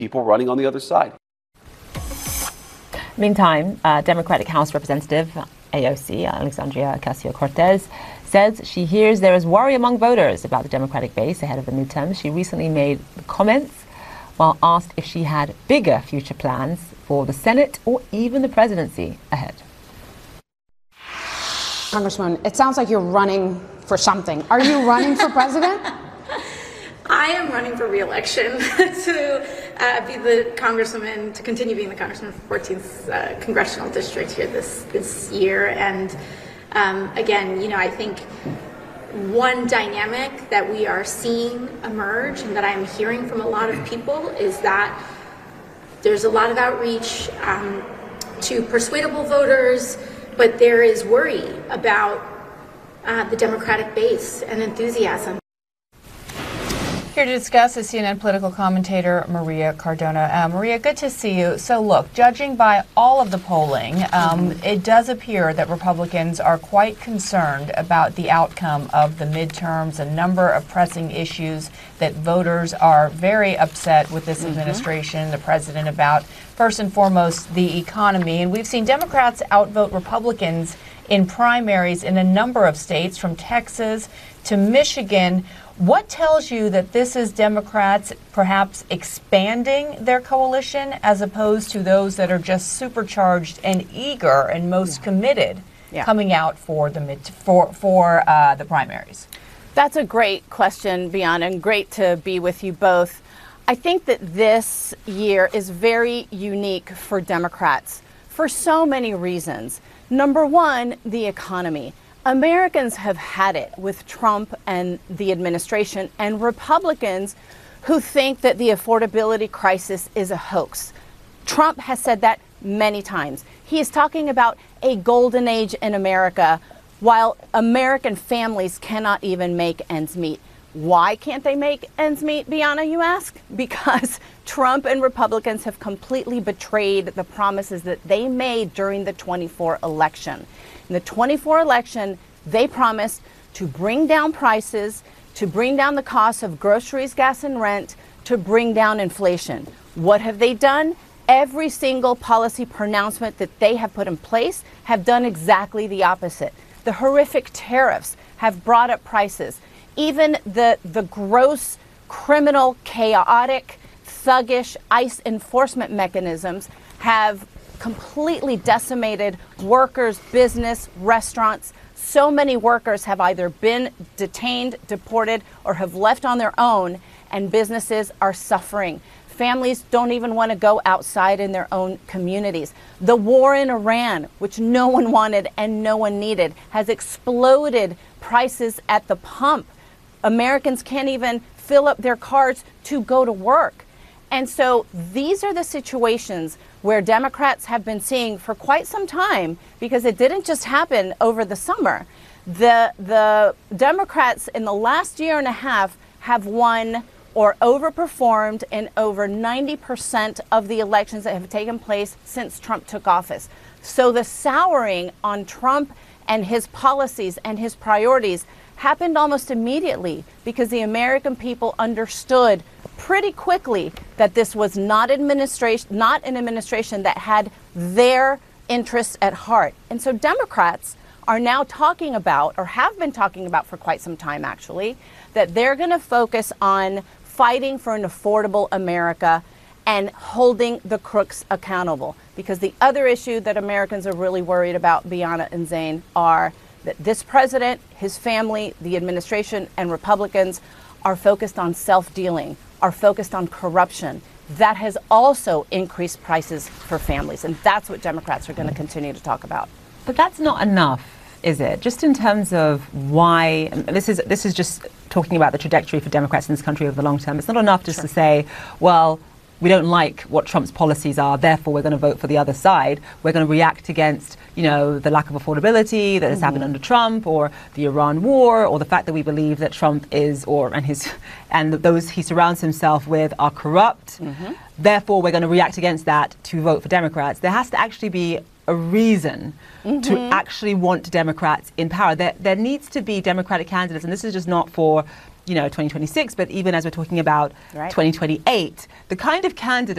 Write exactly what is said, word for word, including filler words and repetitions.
people running on the other side. Meantime, uh, Democratic House Representative A O C, Alexandria Ocasio-Cortez, says she hears there is worry among voters about the Democratic base ahead of the midterms. She recently made comments while asked if she had bigger future plans for the Senate or even the presidency ahead. Congresswoman, it sounds like you're running for something. Are you running for president? I am running for re-election to uh, be the congresswoman, to continue being the congresswoman for fourteenth uh, congressional district here this this year. And um, again, you know, I think one dynamic that we are seeing emerge and that I'm hearing from a lot of people is that there's a lot of outreach um, to persuadable voters, but there is worry about uh, the Democratic base and enthusiasm. Here to discuss is C N N political commentator Maria Cardona. Uh, Maria, good to see you. So look, judging by all of the polling, um, mm-hmm. it does appear that Republicans are quite concerned about the outcome of the midterms, a number of pressing issues that voters are very upset with this mm-hmm. administration, the president, about. First and foremost, the economy. And we've seen Democrats outvote Republicans in primaries in a number of states, from Texas to Michigan. What tells you that this is Democrats perhaps expanding their coalition as opposed to those that are just supercharged and eager and most yeah. committed yeah. coming out for the mid for for uh, the primaries? That's a great question, Bianna, and great to be with you both. I think that this year is very unique for Democrats for so many reasons. Number one, the economy. Americans have had it with Trump and the administration, and Republicans who think that the affordability crisis is a hoax. Trump has said that many times. He is talking about a golden age in America, while American families cannot even make ends meet. Why can't they make ends meet, Bianna, you ask? Because Trump and Republicans have completely betrayed the promises that they made during the twenty-four election. In the twenty-four election, they promised to bring down prices, to bring down the cost of groceries, gas, and rent, to bring down inflation. What have they done? Every single policy pronouncement that they have put in place have done exactly the opposite. The horrific tariffs have brought up prices. Even the, the gross, criminal, chaotic, thuggish ICE enforcement mechanisms have completely decimated workers, business, restaurants. So many workers have either been detained, deported, or have left on their own, and businesses are suffering. Families don't even want to go outside in their own communities. The war in Iran, which no one wanted and no one needed, has exploded prices at the pump. Americans can't even fill up their cars to go to work. And so these are the situations where Democrats have been seeing for quite some time, because it didn't just happen over the summer. The, the Democrats in the last year and a half have won or overperformed in over ninety percent of the elections that have taken place since Trump took office. So the souring on Trump and his policies and his priorities happened almost immediately, because the American people understood pretty quickly that this was not administration, not an administration that had their interests at heart. And so Democrats are now talking about, or have been talking about for quite some time actually, that they're going to focus on fighting for an affordable America and holding the crooks accountable. Because the other issue that Americans are really worried about, Bianna and Zain, are that this president, his family, the administration, and Republicans are focused on self-dealing, are focused on corruption. That has also increased prices for families, and that's what Democrats are going to continue to talk about. But that's not enough, is it? Just in terms of why, this is this is just talking about the trajectory for Democrats in this country over the long term. It's not enough just sure. to say, well, we don't like what Trump's policies are, therefore we're going to vote for the other side. We're going to react against, you know, the lack of affordability that has mm-hmm. happened under Trump, or the Iran war, or the fact that we believe that Trump is, or and his and those he surrounds himself with are corrupt. Mm-hmm. Therefore, we're going to react against that to vote for Democrats. There has to actually be a reason mm-hmm. to actually want Democrats in power. There, there needs to be Democratic candidates, and this is just not for you know, twenty twenty-six, but even as we're talking about Right. twenty twenty-eight, the kind of candidate